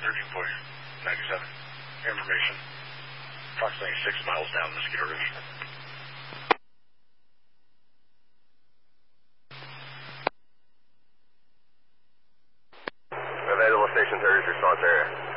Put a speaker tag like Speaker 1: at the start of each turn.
Speaker 1: searching for you. 97. Information. Approximately 6 miles down Mosquito Ridge.
Speaker 2: Available station 30's response area.